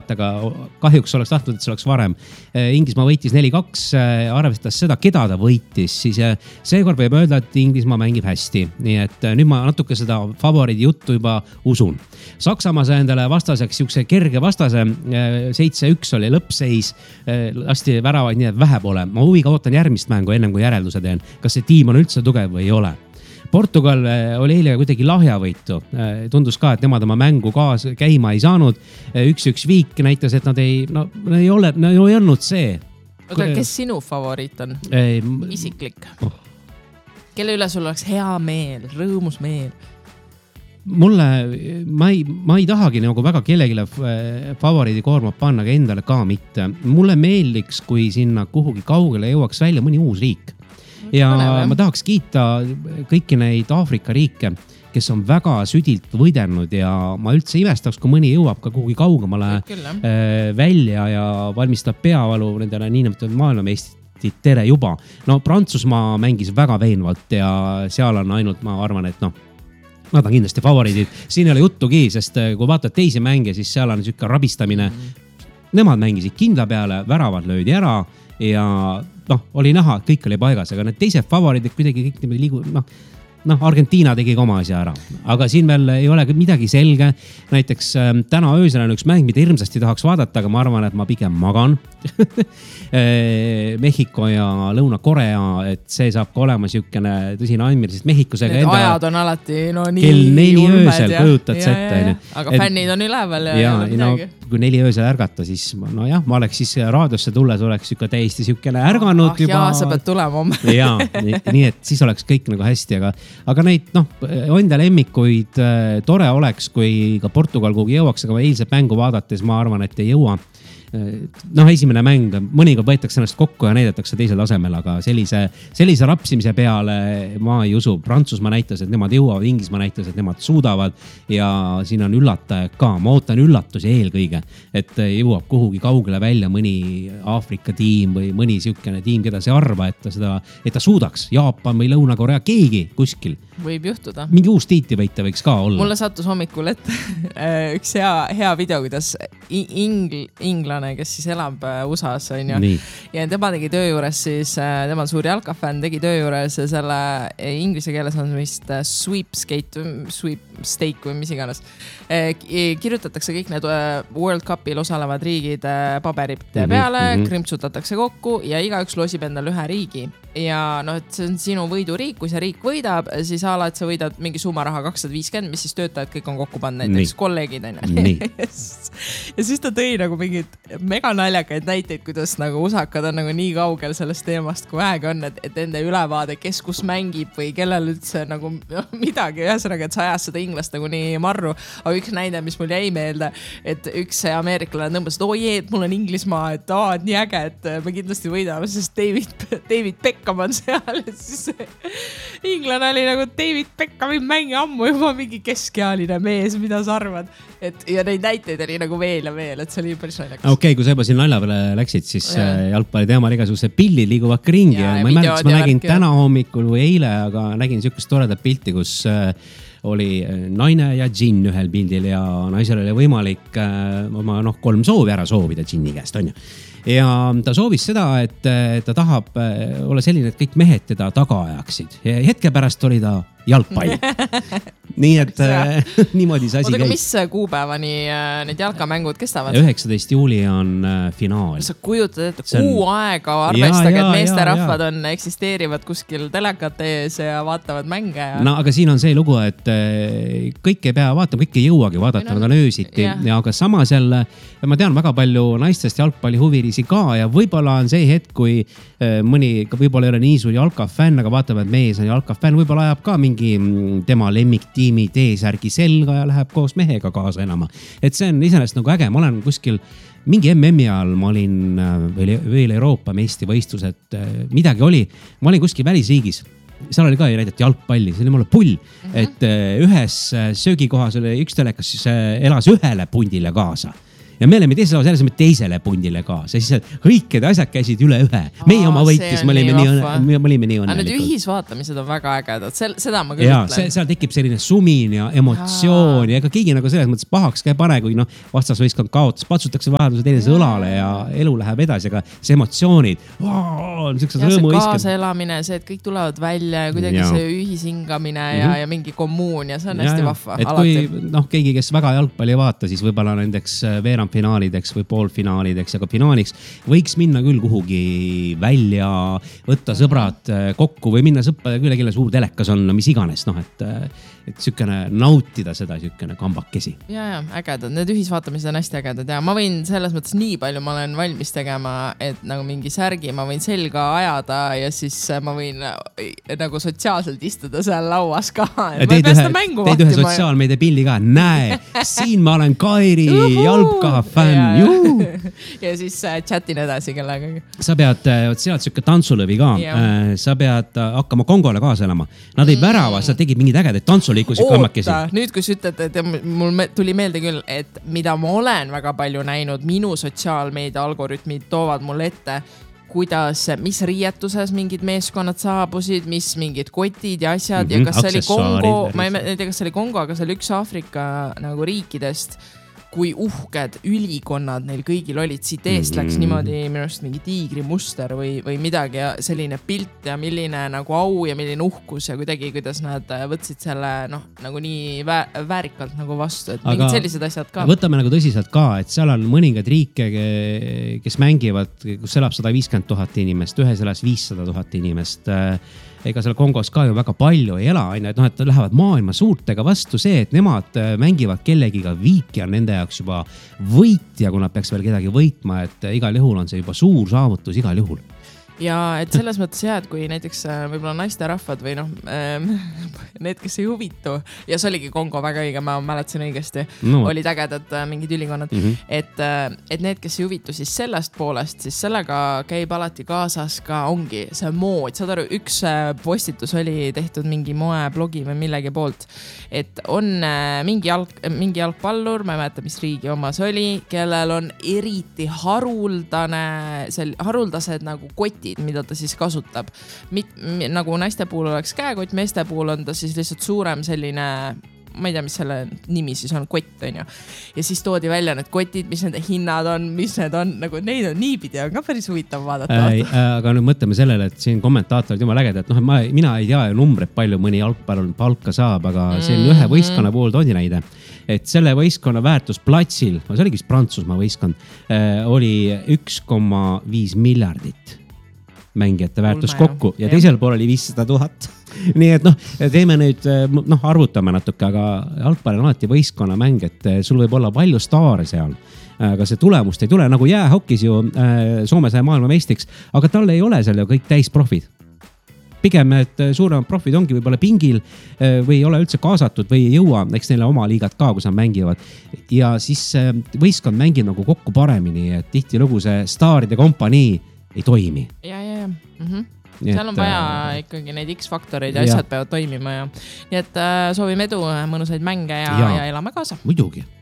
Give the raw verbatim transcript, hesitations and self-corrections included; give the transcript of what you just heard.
et aga kahjuks oleks tahtnud, et see oleks varem. Inglismaa võitis neli kaks, arvestades seda, keda ta võitis, siis seekord võib öelda, et Inglismaa mängib hästi. Nii et nüüd ma natuke seda favoriidi juttu juba usun. Saksamaa sai endale vastaseks siukse kerge vastase, seitse üks oli lõppseis, lasti väravaid nii, et vähe pole. Ma huviga ootan järgmist mängu ennem kui järelduse teen. Kas see tiim on üldse tugev või ei ole? Portugal oli eile kuidagi lahjavõitu. Tundus ka, et nemad oma mängu kaas käima ei saanud. Üks-üks viik näitas, et nad ei, no, ei ole, no, ei olnud see. Oota, kes sinu favoriit on? Ei, isiklik. Oh. Kelle üle sul oleks hea meel, rõõmus meel? Mulle, ma ei, ma ei tahagi nagu väga kellegile favoriidi koormat panna, aga endale ka mitte. Mulle meeldiks, kui sinna kuhugi kaugele jõuaks välja mõni uus riik. Ja ma tahaks kiita kõiki neid Aafrika riike, kes on väga südilt võidelnud ja ma üldse imestaks, kui mõni jõuab ka kuhugi kaugemale välja ja valmistab peavalu nendele niinimetatud maailmameistrid tere juba. No Prantsusmaa mängis väga veenvalt ja seal on ainult, ma arvan, et noh, nad on kindlasti favoriidid. Siin ei ole juttugi, sest kui vaatad teisi mänge, siis seal on niisugune rabistamine. Nemad mängisid kindla peale, väravad löödi ära ja noh, oli näha, et kõik oli paigas, aga need teised favoriidid kuidagi kõik niimoodi liigu, noh, noh, Argentiina tegi ka oma asja ära. Aga siin veel ei ole midagi selge. Näiteks äh, täna öösel on üks mäng, mida hirmsasti tahaks vaadata, aga ma arvan, et ma pigem magan. Mehhiko ja Lõuna-Korea, et see saab ka olema siukene tõsine andmir, sest Mehhikosega need enda... ajad on alati no, nii kell neli öösel kujutad sette. Aga et, fännid on üleval ja, ja no, kui neli öösel ärgata, siis no jah, ma oleks siis raadiosse tulles oleks ikka täiesti siukene ärganud ah, juba. Jaa, sa pead tulema om. ja, nii, nii, et siis oleks kõik nagu hästi, aga, aga neid noh, enda lemmikuid äh, tore oleks, kui ka Portugal kuhugi jõuaks, aga eilset mängu vaadates ma arvan, et ei jõua. Noh, esimene mäng, mõnikord võetakse ennast kokku ja näidatakse teisel tasemel, aga sellise, sellise rapsimise peale ma ei usu. Prantsusmaa näitas, et nemad jõuavad, Inglismaa näitas, et nemad suudavad ja siin on üllatajad ka. Ma ootan üllatusi eelkõige, et jõuab kuhugi kaugele välja mõni Aafrika tiim või mõni siukene tiim, keda see arva, et ta, seda, et ta suudaks. Jaapan või Lõuna-Korea, keegi kuskil. Võib juhtuda. Mingi uus tiitivõitja võiks ka olla. Mulle sattus hommikul ette üks hea, hea video, kuidas ingl, inglane, kes siis elab U S A-s on ju. Ja tema tegi töö juures siis, tema on suur jalkafänn, tegi töö juures selle inglise keeles on vist sweepskate, sweepstake või mis iganes. Kirjutatakse kõik need World Cupil osalevad riigid paberite peale, mm-hmm. krimpsutatakse kokku ja igaüks loosib endale ühe riigi. Ja noh, et see on sinu võiduriik, kui see riik võidab, siis ala, et sa võidad mingi summaraha kakssada viiskümmend, mis siis töötajad kõik on kokku pannud, näiteks kolleegid on ju. Ja siis ta tõi nagu mingid mega naljakaid näiteid, kuidas nagu usakad on nagu nii kaugel sellest teemast, kui vähegi on, et, et ende ülevaade, kes kus mängib või kellel üldse nagu no, midagi, ühesõnaga, et sa ajas seda inglast nagu nii marru. Aga üks näide, mis mul jäi meelde, et üks ameeriklane tõmbas, et oi, et mul on Inglismaa, et aa, et nii äge, et me kindlasti võidame, sest David, David Beckham on seal. Ja siis inglane oli nagu David Beckhami mängi ammu juba mingi keskealine mees, mida sa arvad. Et, ja neid näiteid oli nagu veel ja veel, et see oli päris naljakas. Okei, okay, kui sa juba siin nalja peale läksid, siis ja. jalgpalli teemal igasugused pillid liiguvad ringi ja, ja ma ei mäleta, kas ma nägin täna hommikul või eile, aga nägin sihukest toredat pilti, kus äh, oli naine ja džinn ühel pildil ja naisel oli võimalik äh, oma noh, kolm soovi ära soovida džinni käest, on ju. Ja ta soovis seda, et ta tahab olla selline, et kõik mehed teda taga ajaksid. Hetke pärast oli ta jalgpall. Nii et äh, niimoodi see asi käib. Mis kuupäevani äh, need jalkamängud kestavad? üheksateist juuli on äh, finaal. Sa kujutad, et kuu on... aega arvestage, ja, ja, et meesterahvad on, eksisteerivad kuskil telekate ees ja vaatavad mänge. Ja... No aga siin on see lugu, et äh, kõik ei pea vaatama, kõik ei jõuagi vaadata, nad on öösiti. Ja. Ja aga samas jälle, ma tean väga palju naistest jalgpalli huvilisi ka ja võib-olla on see hetk, kui äh, mõni võib-olla ei ole nii suur jalkafänn, aga vaatame, et mees on jalkafänn, võib-olla ajab ka mingi tema lemmiktiimi T-särgi selga ja läheb koos mehega kaasa enama. Et see on iseenesest nagu äge. Ma olen kuskil mingi M M-i all, ma olin veel Euroopa meistrivõistlused, midagi oli. Ma olin kuskil välisriigis. Seal oli ka näidati jalgpalli, see oli mulle pull, mm-hmm. et ühes söögikohas oli üks telekas, siis elas ühele pundile kaasa. ja me oleme teisel laual, selles me teisele pundile kaasa, siis hõiked asjad käisid üle ühe. Meie oma võitis, me olime nii, nii, me olime nii õnnelikud. Need ühisvaatamised on väga ägedad, seda ma küll ja, ütlen. Seal tekib selline sumin ja emotsioon ja ega keegi nagu selles mõttes pahaks ka ei pane, kui noh, vastasvõistkond kaotas, patsutakse vahelduse teinemise õlale ja elu läheb edasi, aga see emotsioonid, on siuksed rõõmu iskad. Kaasaelamine, see, et kõik tulevad välja ja kuidagi ja. See ühishingamine ja, mm -hmm. ja mingi kommuun ja see on ja, hästi vahva. Et alati. Kui noh, keegi, kes väga jalgpalli ei vaata, siis võib-olla nendeks veerandfinaalideks või poolfinaalideks ja ka finaaliks võiks minna küll kuhugi välja, võtta sõbrad kokku või minna sõppa, küll kelle suur telekas on, mis iganes, noh, et, et sükene nautida seda sükene kambakesi. Ja, ja, ägedad. Need ühisvaatamised on hästi ägedad ja ma võin selles mõttes nii palju ma olen valmis tegema, et nagu mingi särgi ma võin selga ajada ja siis ma võin nagu sotsiaalselt istuda seal lauas ka. Teid ühe, teid ühe sotsiaalmeedia pilli ka, näe, siin ma olen Kairi jalgkaha fänn. Ja siis chatin edasi kellega. Sa pead, sealt sükke tantsulõvi ka, ja. Sa pead hakkama Kongole kaasa elama. Nad ei mm. värava, sa tegid mingid ägedad tantsuliikusid kammakesi. Nüüd kui sa ütled, et mul tuli meelde küll, et mida ma olen väga palju näinud, minu sotsiaalmeedia algoritmid toovad mulle ette, kuidas, mis riietuses mingid meeskonnad saabusid, mis mingid kotid ja asjad mm -hmm. ja kas see oli Kongo, ma ei tea, kas see oli Kongo, aga see oli üks Aafrika nagu riikidest, kui uhked ülikonnad neil kõigil olid. Siit eest läks mm -hmm. niimoodi minust mingi tiigri muster või, või midagi ja selline pilt ja milline nagu au ja milline uhkus ja kuidagi, kuidas nad võtsid selle noh, nagu nii vä- väärikalt nagu vastu, et mingid sellised asjad ka. Võtame nagu tõsiselt ka, et seal on mõningad riike, kes mängivad, kus elab sada viiskümmend tuhat inimest, ühes elas viissada tuhat inimest. Ega seal Kongos ka ju väga palju ei ela, et noh, et lähevad maailma suurtega vastu see, et nemad mängivad kellegiga viiki on nende jaoks juba võitja, kui nad peaks veel kedagi võitma, et igal juhul on see juba suur saavutus igal juhul. Ja et selles mõttes jah, et kui näiteks võib-olla naisterahvad või noh, need, kes ei huvitu ja see oligi Kongo väga õige, ma mäletasin õigesti, no. Olid ägedad mingid ülikonnad, mm -hmm. et, et need, kes ei huvitu siis sellest poolest, siis sellega käib alati kaasas ka ongi see mood. Saad aru, üks postitus oli tehtud mingi moeblogi või millegi poolt, et on mingi, jalg, mingi jalgpallur, ma ei mäleta, mis riigi oma see oli, kellel on eriti haruldane, sel, haruldased nagu koti, mida ta siis kasutab. Mit, nagu naiste puhul oleks käekott, meeste puhul on ta siis lihtsalt suurem selline, ma ei tea, mis selle nimi siis on, kott on ju. Ja siis toodi välja need kotid, mis nende hinnad on, mis need on, nagu neid on niipidi, on ka päris huvitav vaadata. Äh, aga nüüd mõtleme sellele, et siin kommentaatorid juba läged, et noh, ma, mina ei tea ju numbreid palju mõni jalgpallur palka saab, aga see on ühe võistkonna puhul toodi näide. Et selle võistkonna väärtus platsil, see oligi Prantsusmaa võistkond, oli üks koma viis miljardit mängijate väärtus Ulme, kokku ja teisel pool oli viissada tuhat. Nii et noh, teeme nüüd, noh, arvutame natuke, aga jalgpall on alati võistkonna mäng, et sul võib olla palju staare seal. Aga see tulemust ei tule, nagu jäähokis ju Soome sai maailma meistriks, aga tal ei ole seal ju kõik täisprofid. Pigem, et suuremad profid ongi võib-olla pingil või ei ole üldse kaasatud või ei jõua, eks neile oma liigad ka, kus nad mängivad. Ja siis võistkond mängib nagu kokku paremini, et tihti lugu see staaride kompanii ei toimi. Ja, ja, ja. Mm-hmm. Seal on vaja ikkagi neid X-faktoreid ja asjad peavad toimima ja nii et soovime edu, mõnusaid mänge ja, ja. ja elame kaasa. Muidugi.